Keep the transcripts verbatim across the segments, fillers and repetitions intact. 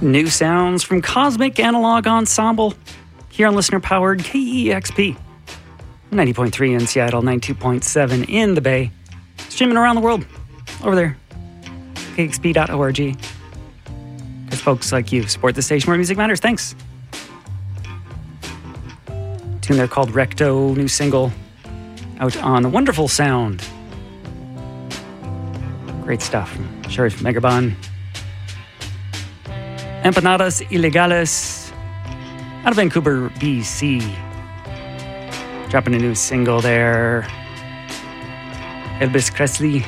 New sounds from Cosmic Analog Ensemble here on listener-powered K E X P. ninety point three in Seattle, ninety-two point seven in the Bay. Streaming around the world over there. K X P dot org. Because folks like you support the station where music matters. Thanks. Tune there called Recto, new single out on Wonderful Sound. Great stuff. Sheriff Megabon. Empanadas Ilegales out of Vancouver, B C. Dropping a new single there. Elvis Presley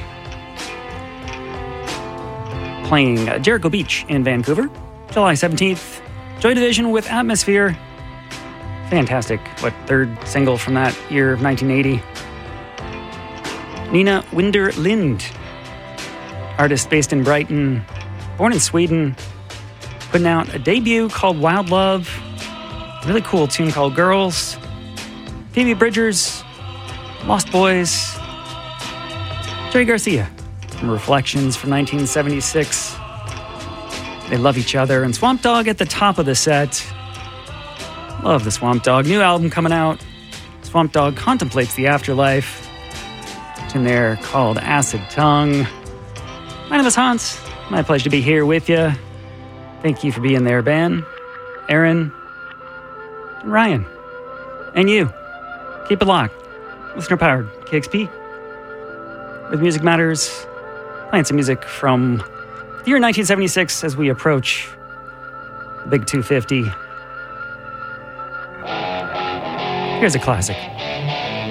playing uh, Jericho Beach in Vancouver, July seventeenth. Joy Division with Atmosphere. Fantastic. What, third single from that year of nineteen eighty? Nina Winderlind, artist based in Brighton, born in Sweden, putting out a debut called Wild Love, a really cool tune called Girls, Phoebe Bridgers, Lost Boys, Jerry Garcia from Reflections from nineteen seventy-six. They love each other, and Swamp Dogg at the top of the set. Love the Swamp Dogg. New album coming out. Swamp Dogg Contemplates the Afterlife. It's in there called Acid Tongue. My name is Hans. My pleasure to be here with you. Thank you for being there, Ben, Aaron, and Ryan. And you. Keep it locked. Listener powered. K X P. With Music Matters. Playing some music from the year nineteen seventy-six as we approach the Big two fifty. Here's a classic.